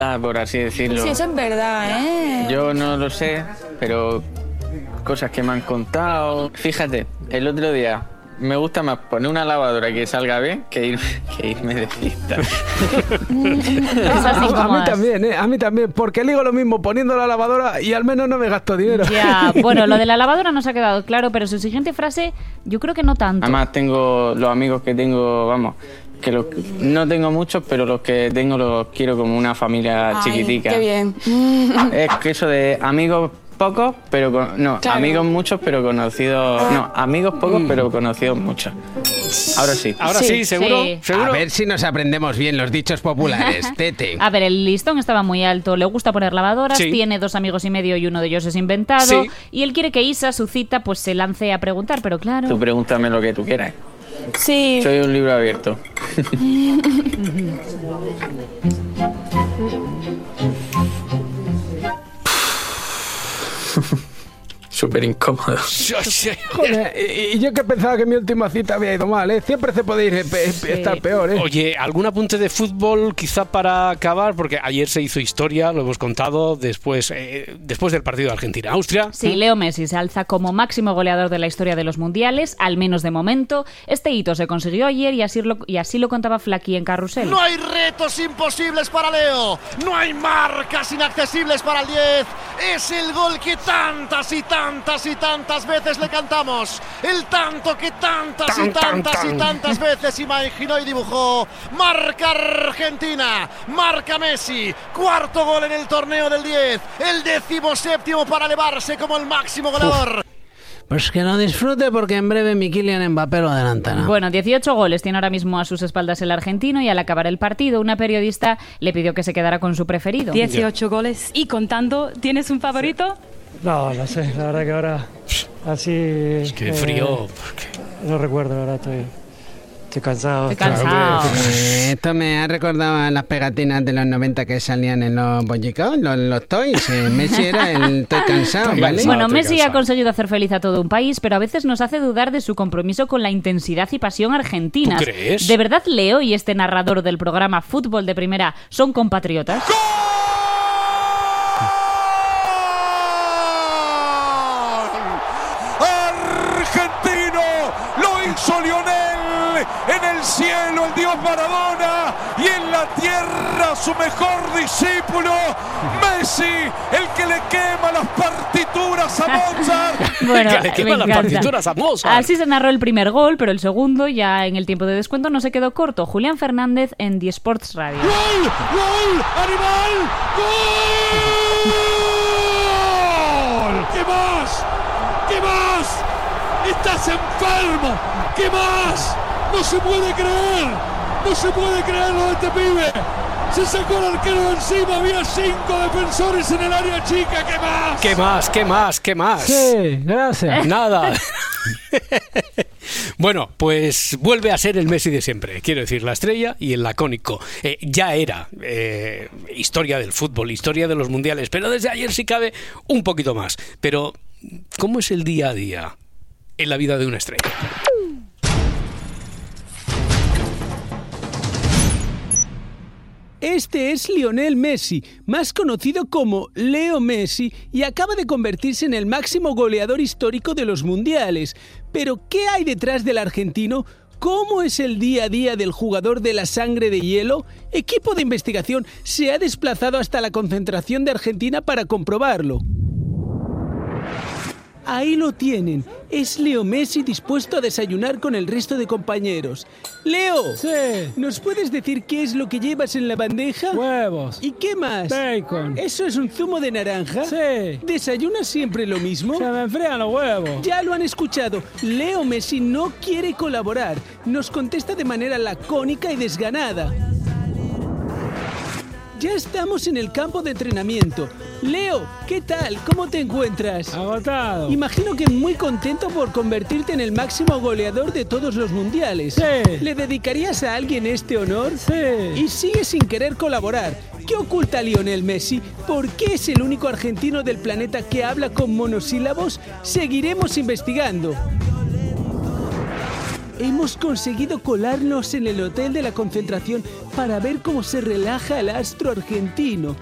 por así decirlo. Sí, eso es verdad, ¿eh? Yo no lo sé, pero cosas que me han contado. Fíjate, el otro día me gusta más poner una lavadora que salga bien que irme de fiesta. A mí también, a mí también, porque digo lo mismo poniendo la lavadora y al menos no me gasto dinero. Ya, bueno, lo de la lavadora nos ha quedado claro, pero su siguiente frase yo creo que no tanto. Además tengo los amigos que tengo, vamos, que no tengo muchos, pero los que tengo los quiero como una familia chiquitica. Qué bien. Es que eso de amigos pocos, pero claro. Amigos muchos, pero conocidos. No, amigos pocos, pero conocidos muchos. Ahora sí. Ahora sí, ¿seguro? Sí. ¿Seguro? A ver si nos aprendemos bien los dichos populares, Tete. A ver, el listón estaba muy alto. Le gusta poner lavadoras, Sí. tiene 2 amigos y medio y uno de ellos es inventado. Sí. Y él quiere que Isa, su cita, pues se lance a preguntar, pero claro. Tú pregúntame lo que tú quieras. Sí. Soy un libro abierto. Súper incómodo. Joder, y yo que pensaba que mi última cita había ido mal, ¿eh? Siempre se puede estar peor, ¿eh? Oye, ¿algún apunte de fútbol quizá para acabar? Porque ayer se hizo historia, lo hemos contado, después del partido de Argentina-Austria. Sí, Leo Messi se alza como máximo goleador de la historia de los mundiales, al menos de momento. Este hito se consiguió ayer y así lo contaba Flaky en Carrusel. No hay retos imposibles para Leo, no hay marcas inaccesibles para el 10. Es el gol que tantas y tantas veces le cantamos. El tanto que tantas veces imaginó y dibujó. Marca Argentina, marca Messi. 4º gol en el torneo del 10. El 17º para elevarse como el máximo goleador. Pues que no disfrute porque en breve mi Kylian Mbappé lo adelantará. Bueno, 18 goles tiene ahora mismo a sus espaldas el argentino y al acabar el partido una periodista le pidió que se quedara con su preferido. 18 goles y contando, ¿tienes un favorito? No sé, la verdad que ahora así... Es que frío. No recuerdo, la verdad, estoy cansado. Esto me ha recordado a las pegatinas de los 90 que salían en los bollicaos, los toys. Messi era el estoy cansado, ¿vale? Bueno, Messi ha conseguido hacer feliz a todo un país, pero a veces nos hace dudar de su compromiso con la intensidad y pasión argentinas. ¿Tú crees? ¿De verdad Leo y este narrador del programa Fútbol de Primera son compatriotas? Argentino, lo hizo Lionel, en el cielo el dios Maradona y en la tierra su mejor discípulo, Messi, el que le quema las partituras a Mozart. Bueno, Que le quema las partituras a Mozart. Así se narró el primer gol, pero el segundo, ya en el tiempo de descuento, no se quedó corto. Julián Fernández en The Sports Radio. ¡Gol! ¡Animal! ¡Gol! ¿Qué más? ¿Qué más? ¡Estás enfermo! ¿Qué más? ¡No se puede creer! ¡No se puede creer lo de este pibe! Se sacó el arquero de encima, había 5 defensores en el área chica. ¿Qué más? ¿Qué más? ¿Qué más? ¿Qué más? Sí, gracias. Nada. Bueno, pues vuelve a ser el Messi de siempre, quiero decir, la estrella y el lacónico. Ya era historia del fútbol, historia de los mundiales, pero desde ayer sí cabe un poquito más. Pero, ¿cómo es el día a día en la vida de una estrella? Este es Lionel Messi, más conocido como Leo Messi, y acaba de convertirse en el máximo goleador histórico de los mundiales. Pero, ¿qué hay detrás del argentino? ¿Cómo es el día a día del jugador de la sangre de hielo? Equipo de investigación se ha desplazado hasta la concentración de Argentina para comprobarlo. Ahí lo tienen. Es Leo Messi dispuesto a desayunar con el resto de compañeros. ¡Leo! Sí. ¿Nos puedes decir qué es lo que llevas en la bandeja? Huevos. ¿Y qué más? Bacon. ¿Eso es un zumo de naranja? Sí. ¿Desayunas siempre lo mismo? Se me enfrían los huevos. Ya lo han escuchado. Leo Messi no quiere colaborar. Nos contesta de manera lacónica y desganada. Ya estamos en el campo de entrenamiento. Leo, ¿qué tal? ¿Cómo te encuentras? Agotado. Imagino que muy contento por convertirte en el máximo goleador de todos los mundiales. Sí. ¿Le dedicarías a alguien este honor? Sí. Y sigue sin querer colaborar. ¿Qué oculta Lionel Messi? ¿Por qué es el único argentino del planeta que habla con monosílabos? Seguiremos investigando. hemos conseguido colarnos en el hotel de la concentración para ver cómo se relaja el astro argentino.